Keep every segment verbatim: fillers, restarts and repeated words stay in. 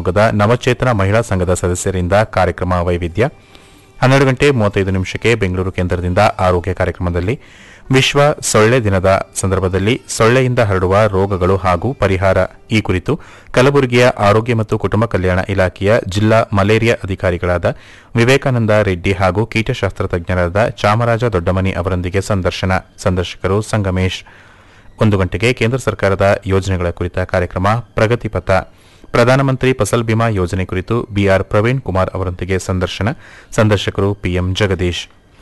ಶಿವಮೊಗ್ಗದ ನವಚೇತನ ಮಹಿಳಾ ಸಂಘದ ಸದಸ್ಯರಿಂದ ಕಾರ್ಯಕ್ರಮ ವೈವಿಧ್ಯ. ಹನ್ನೆರಡು ಗಂಟೆ ಮೂವತ್ತೈದು ನಿಮಿಷಕ್ಕೆ ಬೆಂಗಳೂರು ಕೇಂದ್ರದಿಂದ ಆರೋಗ್ಯ ಕಾರ್ಯಕ್ರಮದಲ್ಲಿ ವಿಶ್ವ ಸೊಳ್ಳೆ ದಿನದ ಸಂದರ್ಭದಲ್ಲಿ ಸೊಳ್ಳೆಯಿಂದ ಹರಡುವ ರೋಗಗಳು ಹಾಗೂ ಪರಿಹಾರ ಈ ಕುರಿತು ಕಲಬುರಗಿಯ ಆರೋಗ್ಯ ಮತ್ತು ಕುಟುಂಬ ಕಲ್ಯಾಣ ಇಲಾಖೆಯ ಜಿಲ್ಲಾ ಮಲೇರಿಯಾ ಅಧಿಕಾರಿಗಳಾದ ವಿವೇಕಾನಂದ ರೆಡ್ಡಿ ಹಾಗೂ ಕೀಟಶಾಸ್ತ್ರ ತಜ್ಞರಾದ ಚಾಮರಾಜ ದೊಡ್ಡಮನಿ ಅವರೊಂದಿಗೆ ಸಂದರ್ಶನ. ಸಂದರ್ಶಕರು ಸಂಗಮೇಶ್. ಒಂದು ಗಂಟೆಗೆ ಕೇಂದ್ರ ಸರ್ಕಾರದ ಯೋಜನೆಗಳ ಕುರಿತ ಕಾರ್ಯಕ್ರಮ ಪ್ರಗತಿಪಥ. ಪ್ರಧಾನಮಂತ್ರಿ ಫಸಲ್ ಬಿಮಾ ಯೋಜನೆ ಕುರಿತು ಬಿಆರ್ ಪ್ರವೀಣ್ ಕುಮಾರ್ ಅವರೊಂದಿಗೆ ಸಂದರ್ಶನ. ಸಂದರ್ಶಕರು ಪಿಎಂ ಜಗದೀಶ್.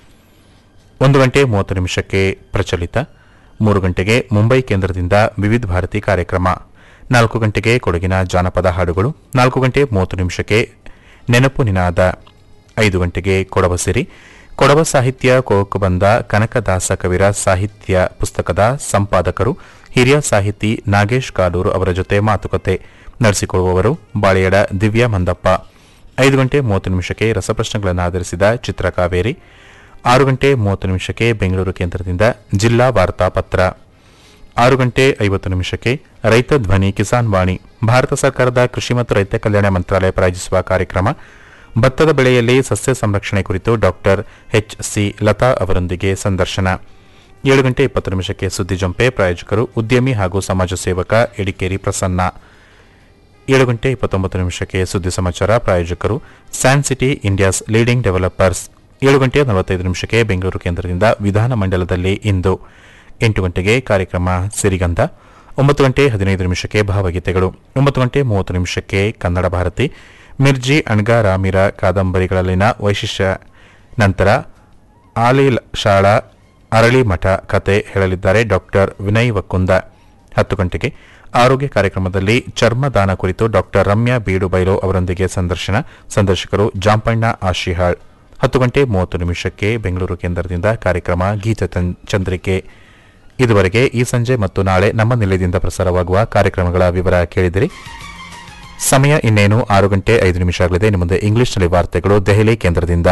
ಒಂದು ಗಂಟೆ ಮೂವತ್ತು ನಿಮಿಷಕ್ಕೆ ಪ್ರಚಲಿತ. ಮೂರು ಗಂಟೆಗೆ ಮುಂಬೈ ಕೇಂದ್ರದಿಂದ ವಿವಿಧ ಭಾರತಿ ಕಾರ್ಯಕ್ರಮ. ನಾಲ್ಕು ಗಂಟೆಗೆ ಕೊಡಗಿನ ಜಾನಪದ ಹಾಡುಗಳು. ನಾಲ್ಕು ಗಂಟೆ ಮೂವತ್ತು ನಿಮಿಷಕ್ಕೆ ನೆನಪು ನಿನಾದ. ಐದು ಗಂಟೆಗೆ ಕೊಡವ ಸಿರಿ. ಕೊಡವ ಸಾಹಿತ್ಯ ಕೋಕು ಬಂದ ಕನಕದಾಸ ಕವಿರ ಸಾಹಿತ್ಯ ಪುಸ್ತಕದ ಸಂಪಾದಕರು ಹಿರಿಯ ಸಾಹಿತಿ ನಾಗೇಶ್ ಕಾಡೂರು ಅವರ ಜೊತೆ ಮಾತುಕತೆ ನಡೆಸಿಕೊಳ್ಳುವವರು ಬಾಳೆಯಡ ದಿವ್ಯಾ ಮಂದಪ್ಪ. ಐದು ಗಂಟೆ ಮೂವತ್ತು ನಿಮಿಷಕ್ಕೆ ರಸಪ್ರಶ್ನೆಗಳನ್ನು ಆಧರಿಸಿದ ಚಿತ್ರಕಾವೇರಿ. ಆರು ಗಂಟೆ ಮೂವತ್ತು ನಿಮಿಷಕ್ಕೆ ಬೆಂಗಳೂರು ಕೇಂದ್ರದಿಂದ ಜಿಲ್ಲಾ ವಾರ್ತಾ ಪತ್ರ. ಆರು ಗಂಟೆ ಐವತ್ತು ನಿಮಿಷಕ್ಕೆ ರೈತ ಧ್ವನಿ ಕಿಸಾನ್ ವಾಣಿ. ಭಾರತ ಸರ್ಕಾರದ ಕೃಷಿ ಮತ್ತು ರೈತ ಕಲ್ಯಾಣ ಮಂತ್ರಾಲಯ ಪ್ರಾಯೋಜಿಸುವ ಕಾರ್ಯಕ್ರಮ ಭತ್ತದ ಬೆಳೆಯಲ್ಲಿ ಸಸ್ಯ ಸಂರಕ್ಷಣೆ ಕುರಿತು ಡಾಕ್ಟರ್ ಎಚ್ ಸಿ ಲತಾ ಅವರೊಂದಿಗೆ ಸಂದರ್ಶನ. ಏಳು ಗಂಟೆ ಇಪ್ಪತ್ತು ನಿಮಿಷಕ್ಕೆ ಸುದ್ದಿ ಜಂಪೆ. ಪ್ರಾಯೋಜಕರು ಉದ್ಯಮಿ ಹಾಗೂ ಸಮಾಜ ಸೇವಕ ಎಡಿಕೇರಿ ಪ್ರಸನ್ನ. ಏಳು ಗಂಟೆ ಇಪ್ಪತ್ತೊಂಬತ್ತು ನಿಮಿಷಕ್ಕೆ ಸುದ್ದಿ ಸಮಾಚಾರ. ಪ್ರಾಯೋಜಕರು San city India's leading developers. ಏಳು ಗಂಟೆ ನಲವತ್ತೈದು ನಿಮಿಷಕ್ಕೆ ಬೆಂಗಳೂರು ಕೇಂದ್ರದಿಂದ ವಿಧಾನಮಂಡಲದಲ್ಲಿ ಇಂದು. ಎಂಟು ಗಂಟೆಗೆ ಕಾರ್ಯಕ್ರಮ ಸಿರಿಗಂಧ. ಒಂಬತ್ತು ಗಂಟೆ ಹದಿನೈದು ನಿಮಿಷಕ್ಕೆ ಭಾವಗೀತೆಗಳು. ಒಂಬತ್ತು ಗಂಟೆ ಮೂವತ್ತು ನಿಮಿಷಕ್ಕೆ ಕನ್ನಡ ಭಾರತಿ. ಮಿರ್ಜಿ ಅಣ್ಗಾರಾಮಿರ ಕಾದಂಬರಿಗಳಲ್ಲಿನ ವೈಶಿಷ್ಟ್ಯ. ನಂತರ ಆಲಿಲ್ ಶಾಳಾ ಅರಳಿ ಮಠ ಕತೆ ಹೇಳಲಿದ್ದಾರೆ ಡಾಕ್ಟರ್ ವಿನಯ್ ವಕ್ಕುಂದ. ಹತ್ತು ಗಂಟೆಗೆ ಆರೋಗ್ಯ ಕಾರ್ಯಕ್ರಮದಲ್ಲಿ ಚರ್ಮದಾನ ಕುರಿತು ಡಾಕ್ಟರ್ ರಮ್ಯಾ ಬೀಡುಬೈಲು ಅವರೊಂದಿಗೆ ಸಂದರ್ಶನ. ಸಂದರ್ಶಕರು ಜಾಂಪಣ್ಣ ಆಶಿಹಾಳ್. ಹತ್ತು ಗಂಟೆ ಮೂವತ್ತು ನಿಮಿಷಕ್ಕೆ ಬೆಂಗಳೂರು ಕೇಂದ್ರದಿಂದ ಕಾರ್ಯಕ್ರಮ ಗೀತ ಚಂದ್ರಿಕೆ. ಇದುವರೆಗೆ ಈ ಸಂಜೆ ಮತ್ತು ನಾಳೆ ನಮ್ಮ ನಿಲಯದಿಂದ ಪ್ರಸಾರವಾಗುವ ಕಾರ್ಯಕ್ರಮಗಳ ವಿವರ ಕೇಳಿದಿರಿ. ಸಮಯ ಇನ್ನೇನು ಆರು ಗಂಟೆ ಐದು ನಿಮಿಷ ಆಗಲಿದೆ. ಇನ್ನು ಮುಂದೆ ಇಂಗ್ಲಿಷ್ನಲ್ಲಿ ವಾರ್ತೆಗಳು ದೆಹಲಿ ಕೇಂದ್ರದಿಂದ.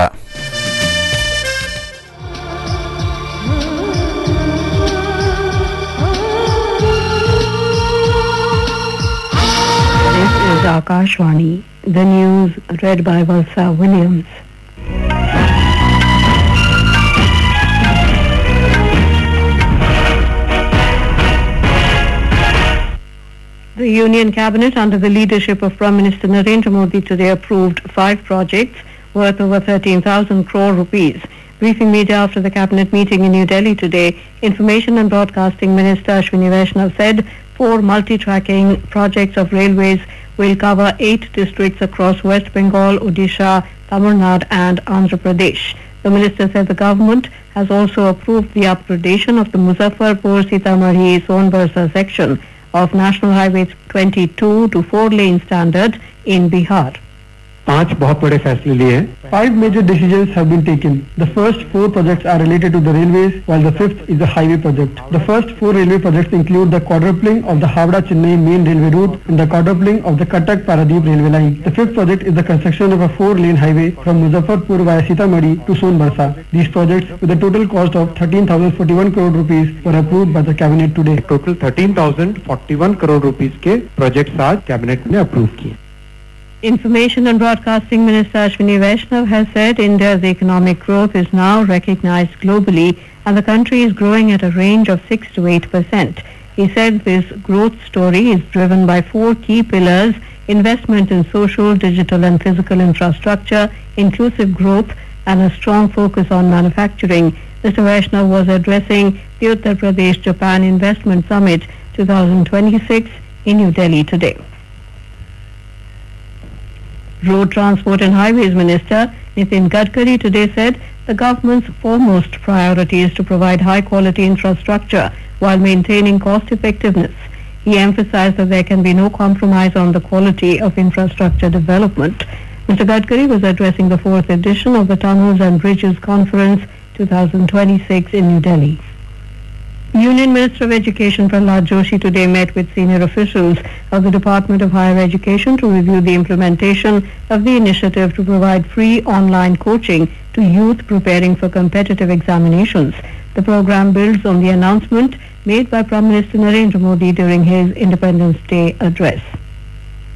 This is Akashvani. The news read by Valsa Williams. The Union Cabinet, under the leadership of Prime Minister Narendra Modi, today approved five projects worth over thirteen thousand crore rupees. Briefing media after the Cabinet meeting in New Delhi today, Information and Broadcasting Minister Ashwini Vaishnav said four multi-tracking projects of railways will cover eight districts across West Bengal, Odisha, Tamil Nadu and Andhra Pradesh. The minister said the government has also approved the upgradation of the Muzaffarpur-Sitamarhi-Sonbarsa section of National Highway twenty-two to four-lane standard in Bihar. पांच बहुत बड़े फैसले लिए हैं. Five major decisions have been taken. The first four projects are related to the railways, while the fifth is a highway project. The first four railway projects include the quadrupling of the Howrah-Chennai main railway route and the quadrupling of the Cuttack-Paradip railway line. The fifth project is the construction of a four-lane highway from Muzaffarpur via Sitamarhi to Sonbarsa. These projects, with a total cost of thirteen thousand forty-one crore rupees, were approved by the cabinet today. Total thirteen thousand forty-one crore rupees के projects आज cabinet ने approve किए. Information and Broadcasting Minister Ashwini Vaishnav has said India's economic growth is now recognized globally and the country is growing at a range of six to eight percent. He said this growth story is driven by four key pillars: investment in social, digital and physical infrastructure, inclusive growth and a strong focus on manufacturing. Mister Vaishnav was addressing the Uttar Pradesh Japan Investment Summit twenty twenty-six in New Delhi today. Road Transport and Highways Minister Nitin Gadkari today said the government's foremost priority is to provide high-quality infrastructure while maintaining cost effectiveness. He emphasized that there can be no compromise on the quality of infrastructure development. Mister Gadkari was addressing the fourth edition of the Tunnels and Bridges Conference twenty twenty-six in New Delhi. Union Minister of Education Prahlad Joshi today met with senior officials of the Department of Higher Education to review the implementation of the initiative to provide free online coaching to youth preparing for competitive examinations. The program builds on the announcement made by Prime Minister Narendra Modi during his Independence Day address.